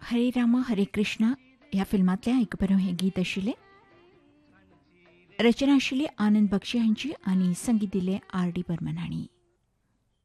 हरे रामा हरे कृष्णा ह्या फिल्मातलें आयकुपारो हें गीत आशिल्लें. रचना आशिल्ली आनंद बक्षी हांची आनी संगीत दिलें आर डी बर्मन हांणी.